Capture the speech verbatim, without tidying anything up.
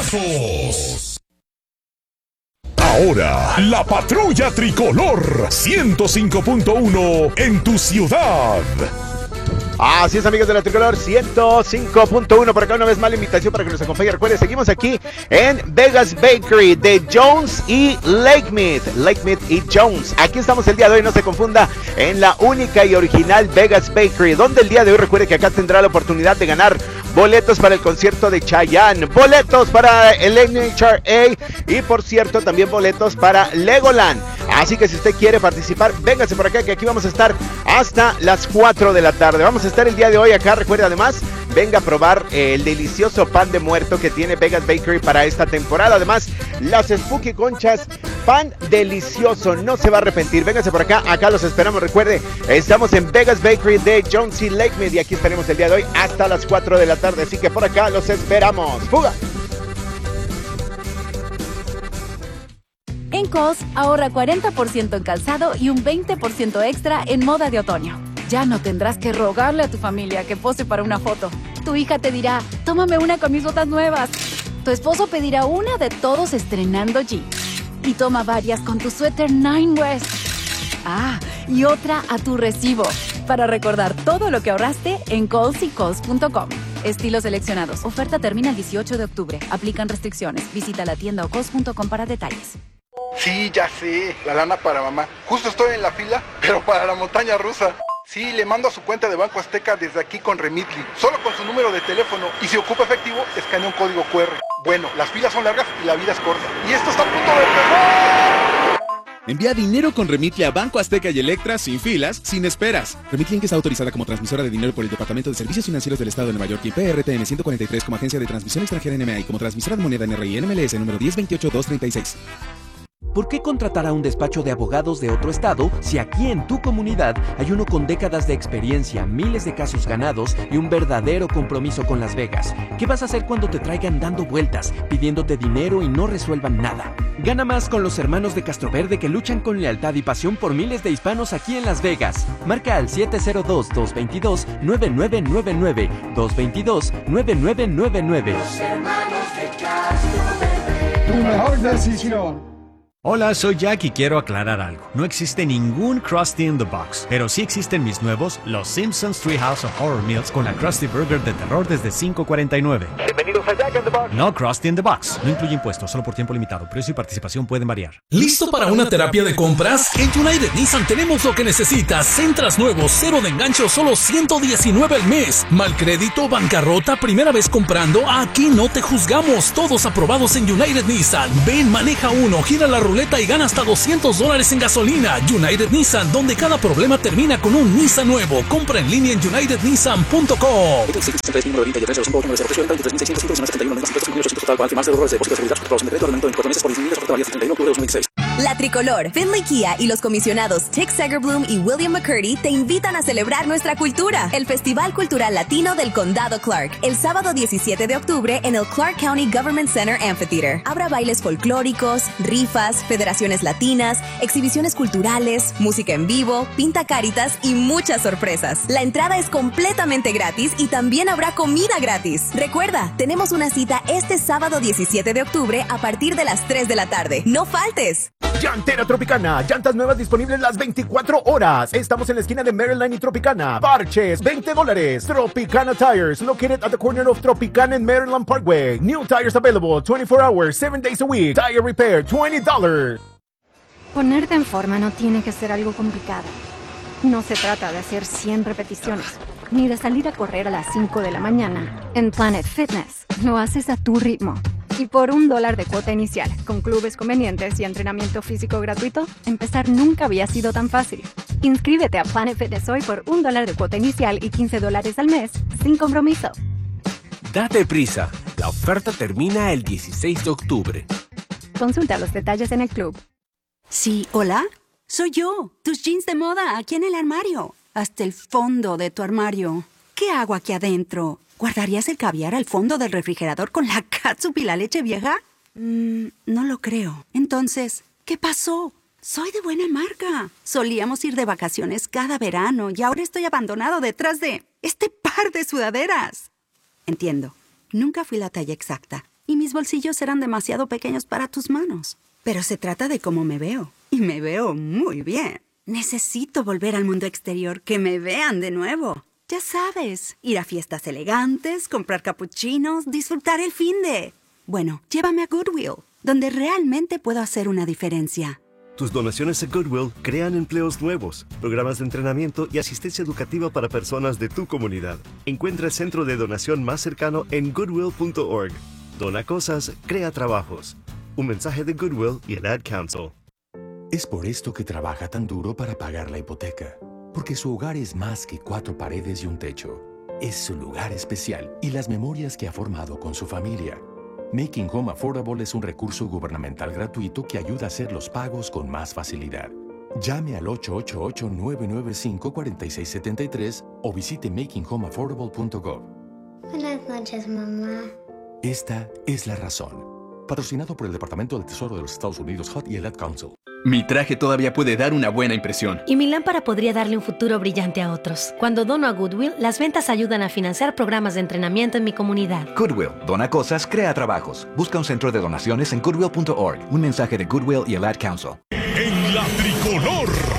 pesos. Ahora, la patrulla tricolor ciento cinco punto uno en tu ciudad. Así es, amigos de la Tricolor ciento cinco punto uno. Por acá una vez más la invitación para que nos acompañe. Recuerden, seguimos aquí en Vegas Bakery de Jones y Lake Mead. Lake Mead y Jones. Aquí estamos el día de hoy, no se confunda, en la única y original Vegas Bakery, donde el día de hoy recuerde que acá tendrá la oportunidad de ganar boletos para el concierto de Chayanne, boletos para el N H R A y, por cierto, también boletos para Legoland. Así que si usted quiere participar, véngase por acá, que aquí vamos a estar hasta las cuatro de la tarde. Vamos a estar el día de hoy acá. Recuerda, además, venga a probar eh, el delicioso pan de muerto que tiene Vegas Bakery para esta temporada. Además, las Spooky Conchas, pan delicioso, no se va a arrepentir. Véngase por acá, acá los esperamos. Recuerde, estamos en Vegas Bakery de Jones y Lake Mead y aquí estaremos el día de hoy hasta las cuatro de la tarde. Así que por acá los esperamos. ¡Fuga! En Kohl's, ahorra cuarenta por ciento en calzado y un veinte por ciento extra en moda de otoño. Ya no tendrás que rogarle a tu familia que pose para una foto. Tu hija te dirá, tómame una con mis botas nuevas. Tu esposo pedirá una de todos estrenando jeans. Y toma varias con tu suéter Nine West. Ah, y otra a tu recibo. Para recordar todo lo que ahorraste en Kohl's y Kohl's punto com. Estilos seleccionados. Oferta termina el dieciocho de octubre. Aplican restricciones. Visita la tienda o Kohl's punto com para detalles. Sí, ya sé, la lana para mamá. Justo estoy en la fila, pero para la montaña rusa. Sí, le mando a su cuenta de Banco Azteca desde aquí con Remitly, solo con su número de teléfono, y si ocupa efectivo, escanea un código cu erre. Bueno, las filas son largas y la vida es corta. Y esto está a punto de empezar. Envía dinero con Remitly a Banco Azteca y Electra sin filas, sin esperas. Remitly, que está autorizada como transmisora de dinero por el Departamento de Servicios Financieros del Estado de Nueva York y P R T N ciento cuarenta y tres como agencia de transmisión extranjera N M A y como transmisora de moneda N R I N M L S número diez veintiocho dos treinta y seis. ¿Por qué contratar a un despacho de abogados de otro estado si aquí en tu comunidad hay uno con décadas de experiencia, miles de casos ganados y un verdadero compromiso con Las Vegas? ¿Qué vas a hacer cuando te traigan dando vueltas, pidiéndote dinero y no resuelvan nada? Gana más con los hermanos de Castroverde que luchan con lealtad y pasión por miles de hispanos aquí en Las Vegas. Marca al siete cero dos, dos dos dos, nueve nueve nueve nueve, dos dos dos, nueve nueve nueve nueve. Los hermanos de Castroverde. Tu mejor decisión. Hola, soy Jack y quiero aclarar algo. No existe ningún Krusty in the Box, pero sí existen mis nuevos Los Simpsons Treehouse of Horror Meals con la Krusty Burger de terror desde cinco cuarenta y nueve. Bienvenidos a Jack in the Box. No Krusty in the Box. No incluye impuestos, solo por tiempo limitado. Precio y participación pueden variar. ¿Listo para una terapia de compras? En United Nissan tenemos lo que necesitas. Centras nuevos, cero de engancho, solo ciento diecinueve al mes. Mal crédito, bancarrota, primera vez comprando. Aquí no te juzgamos. Todos aprobados en United Nissan. Ven, maneja uno, gira la ruleta y gana hasta doscientos dólares en gasolina. United Nissan, donde cada problema termina con un Nissan nuevo. Compra en línea en united nissan punto com. La Tricolor, Finley Kia y los comisionados Tick Segerbloom y William McCurdy te invitan a celebrar nuestra cultura, el Festival Cultural Latino del Condado Clark, el sábado diecisiete de octubre en el Clark County Government Center Amphitheater. Habrá bailes folclóricos, rifas, federaciones latinas, exhibiciones culturales, música en vivo, pinta caritas y muchas sorpresas. La entrada es completamente gratis y también habrá comida gratis. Recuerda, tenemos una cita este sábado diecisiete de octubre a partir de las tres de la tarde. ¡No faltes! Llantera Tropicana, llantas nuevas disponibles las veinticuatro horas. Estamos en la esquina de Maryland y Tropicana. Parches, veinte dólares. Tropicana Tires, located at the corner of Tropicana and Maryland Parkway. New tires available twenty-four hours, seven days a week. Tire repair, twenty dollars. Ponerte en forma no tiene que ser algo complicado. No se trata de hacer cien repeticiones, ni de salir a correr a las cinco de la mañana. En Planet Fitness, lo haces a tu ritmo. Y por un dólar de cuota inicial, con clubes convenientes y entrenamiento físico gratuito, empezar nunca había sido tan fácil. Inscríbete a Planet Fitness hoy por un dólar de cuota inicial y quince dólares al mes, sin compromiso. Date prisa, la oferta termina el dieciséis de octubre. Consulta los detalles en el club. Sí, ¿hola? Soy yo, tus jeans de moda, aquí en el armario. Hasta el fondo de tu armario. ¿Qué hago aquí adentro? ¿Guardarías el caviar al fondo del refrigerador con la catsup y la leche vieja? Mm, no lo creo. Entonces, ¿qué pasó? Soy de buena marca. Solíamos ir de vacaciones cada verano y ahora estoy abandonado detrás de este par de sudaderas. Entiendo. Nunca fui la talla exacta. y mis bolsillos serán demasiado pequeños para tus manos. Pero se trata de cómo me veo, y me veo muy bien. Necesito volver al mundo exterior, que me vean de nuevo. Ya sabes, ir a fiestas elegantes, comprar capuchinos, disfrutar el finde. Bueno, llévame a Goodwill, donde realmente puedo hacer una diferencia. Tus donaciones a Goodwill crean empleos nuevos, programas de entrenamiento y asistencia educativa para personas de tu comunidad. Encuentra el centro de donación más cercano en goodwill punto org. Dona cosas, crea trabajos. Un mensaje de Goodwill y el Ad Council. Es por esto que trabaja tan duro para pagar la hipoteca. Porque su hogar es más que cuatro paredes y un techo. Es su lugar especial y las memorias que ha formado con su familia. Making Home Affordable es un recurso gubernamental gratuito que ayuda a hacer los pagos con más facilidad. Llame al ocho ocho ocho, nueve nueve cinco, cuatro seis siete tres o visite making home affordable punto gov. Buenas noches, mamá. Esta es la razón. Patrocinado por el Departamento del Tesoro de los Estados Unidos, H U D y el Ad Council. Mi traje todavía puede dar una buena impresión. Y mi lámpara podría darle un futuro brillante a otros. Cuando dono a Goodwill, las ventas ayudan a financiar programas de entrenamiento en mi comunidad. Goodwill, dona cosas, crea trabajos. Busca un centro de donaciones en goodwill punto org. Un mensaje de Goodwill y el Ad Council. En la tricolor.